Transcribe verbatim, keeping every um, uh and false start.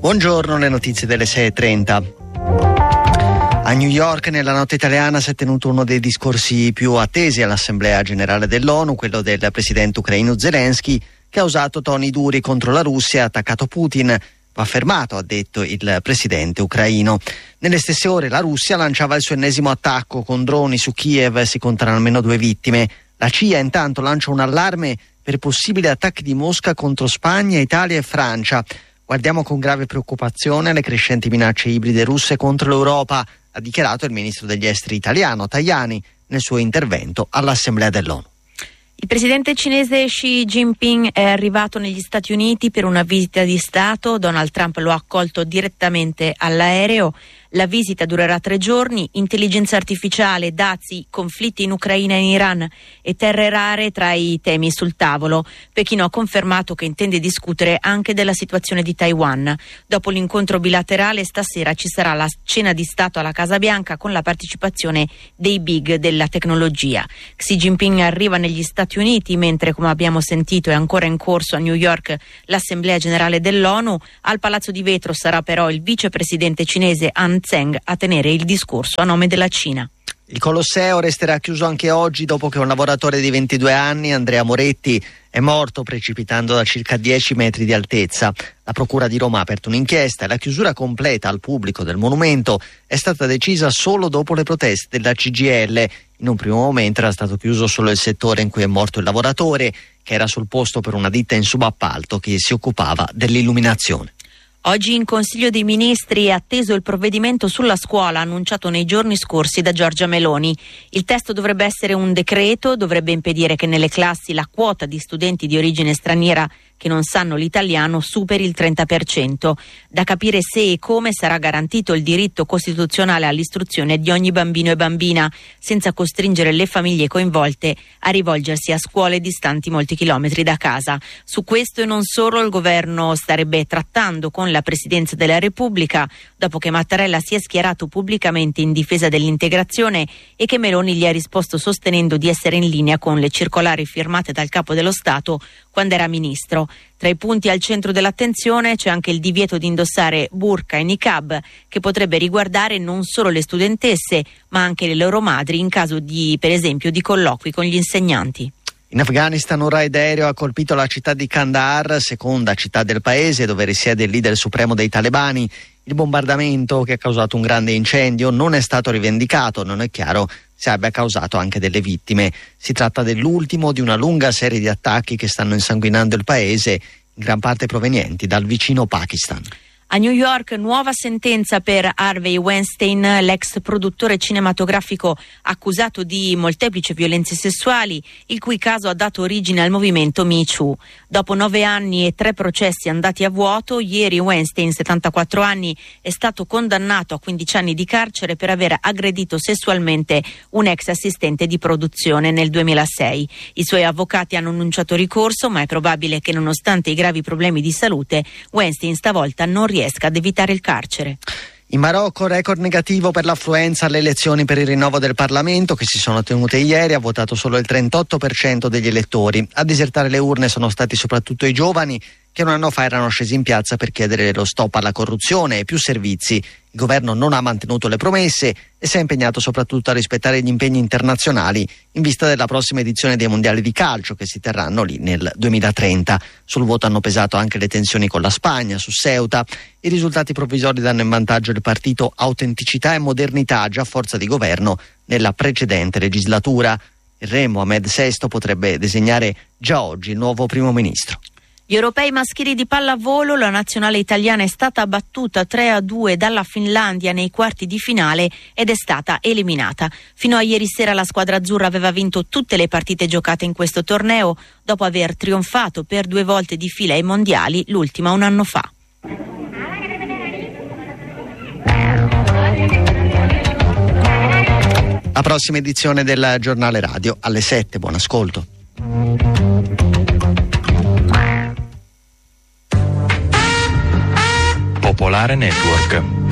Buongiorno, le notizie delle sei e trenta. A New York, nella notte italiana, si è tenuto uno dei discorsi più attesi all'Assemblea Generale dell'ONU, quello del presidente ucraino Zelensky, che ha usato toni duri contro la Russia e ha attaccato Putin. Va fermato, ha detto il presidente ucraino. Nelle stesse ore la Russia lanciava il suo ennesimo attacco con droni su Kiev, si contano almeno due vittime. La C I A intanto lancia un allarme per possibili attacchi di Mosca contro Spagna, Italia e Francia. Guardiamo con grave preoccupazione le crescenti minacce ibride russe contro l'Europa, ha dichiarato il ministro degli esteri italiano Tajani nel suo intervento all'Assemblea dell'ONU. Il presidente cinese Xi Jinping è arrivato negli Stati Uniti per una visita di Stato. Donald Trump lo ha accolto direttamente all'aereo. La visita durerà tre giorni. Intelligenza artificiale, dazi, conflitti in Ucraina e in Iran e terre rare tra i temi sul tavolo. Pechino ha confermato che intende discutere anche della situazione di Taiwan. Dopo l'incontro bilaterale, stasera ci sarà la cena di Stato alla Casa Bianca con la partecipazione dei big della tecnologia. Xi Jinping arriva negli Stati Uniti, mentre, come abbiamo sentito, è ancora in corso a New York l'Assemblea Generale dell'ONU. Al Palazzo di Vetro sarà però il vicepresidente cinese Han Zheng a tenere il discorso a nome della Cina. Il Colosseo resterà chiuso anche oggi dopo che un lavoratore di ventidue anni, Andrea Moretti, è morto precipitando da circa dieci metri di altezza. La Procura di Roma ha aperto un'inchiesta e la chiusura completa al pubblico del monumento è stata decisa solo dopo le proteste della C G I L. In un primo momento era stato chiuso solo il settore in cui è morto il lavoratore, che era sul posto per una ditta in subappalto che si occupava dell'illuminazione. Oggi in Consiglio dei Ministri è atteso il provvedimento sulla scuola annunciato nei giorni scorsi da Giorgia Meloni. Il testo dovrebbe essere un decreto, dovrebbe impedire che nelle classi la quota di studenti di origine straniera che non sanno l'italiano superi il trenta per cento. Da capire se e come sarà garantito il diritto costituzionale all'istruzione di ogni bambino e bambina, senza costringere le famiglie coinvolte a rivolgersi a scuole distanti molti chilometri da casa. Su questo e non solo il governo starebbe trattando con la Presidenza della Repubblica, dopo che Mattarella si è schierato pubblicamente in difesa dell'integrazione e che Meloni gli ha risposto sostenendo di essere in linea con le circolari firmate dal Capo dello Stato quando era ministro. Tra i punti al centro dell'attenzione c'è anche il divieto di indossare burqa e niqab, che potrebbe riguardare non solo le studentesse, ma anche le loro madri in caso di, per esempio, di colloqui con gli insegnanti. In Afghanistan un raid aereo ha colpito la città di Kandahar, seconda città del paese dove risiede il leader supremo dei talebani. Il bombardamento, che ha causato un grande incendio, non è stato rivendicato, non è chiaro se abbia causato anche delle vittime. Si tratta dell'ultimo di una lunga serie di attacchi che stanno insanguinando il paese, in gran parte provenienti dal vicino Pakistan. A New York nuova sentenza per Harvey Weinstein, l'ex produttore cinematografico accusato di molteplici violenze sessuali, il cui caso ha dato origine al movimento Me Too. Dopo nove anni e tre processi andati a vuoto, ieri Weinstein, settantaquattro anni, è stato condannato a quindici anni di carcere per aver aggredito sessualmente un ex assistente di produzione nel duemilasei. I suoi avvocati hanno annunciato ricorso, ma è probabile che nonostante i gravi problemi di salute, Weinstein stavolta non riesca ad evitare il carcere. In Marocco record negativo per l'affluenza alle elezioni per il rinnovo del Parlamento che si sono tenute ieri. Ha votato solo il trentotto per cento degli elettori. A disertare le urne sono stati soprattutto i giovani che un anno fa erano scesi in piazza per chiedere lo stop alla corruzione e più servizi. Il governo non ha mantenuto le promesse e si è impegnato soprattutto a rispettare gli impegni internazionali in vista della prossima edizione dei mondiali di calcio che si terranno lì nel duemilatrenta. Sul voto hanno pesato anche le tensioni con la Spagna, su Ceuta. I risultati provvisori danno in vantaggio il partito Autenticità e Modernità, già forza di governo nella precedente legislatura. Il re Mohamed sesto potrebbe designare già oggi il nuovo primo ministro. Gli europei maschili di pallavolo, la nazionale italiana è stata battuta tre a due dalla Finlandia nei quarti di finale ed è stata eliminata. Fino a ieri sera la squadra azzurra aveva vinto tutte le partite giocate in questo torneo, dopo aver trionfato per due volte di fila ai mondiali, l'ultima un anno fa. La prossima edizione del giornale radio alle sette. Buon ascolto. Popolare Network.